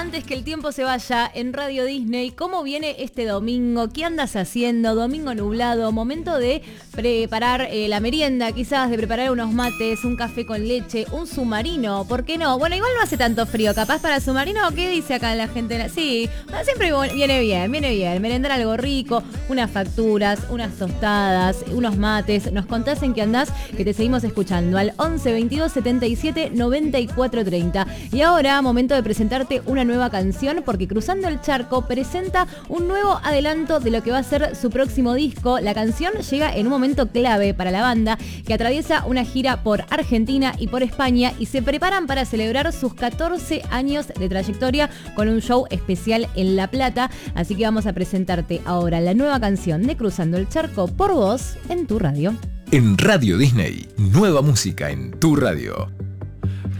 Antes que el tiempo se vaya, en Radio Disney, ¿cómo viene este domingo? ¿Qué andas haciendo? Domingo nublado, momento de preparar la merienda, quizás de preparar unos mates, un café con leche, un submarino, ¿por qué no? Bueno, igual no hace tanto frío, capaz para submarino, ¿qué dice acá la gente? Sí, siempre viene bien, merendar algo rico, unas facturas, unas tostadas, unos mates. Nos contás en qué andás, que te seguimos escuchando al 11 22 77 94 30. Y ahora, momento de presentarte una nueva canción, porque Cruzando el Charco presenta un nuevo adelanto de lo que va a ser su próximo disco. La canción llega en un momento clave para la banda, que atraviesa una gira por Argentina y por España, y se preparan para celebrar sus 14 años de trayectoria con un show especial en La Plata. Así que vamos a presentarte ahora la nueva canción de Cruzando el Charco por vos en tu radio. En Radio Disney, nueva música en tu radio.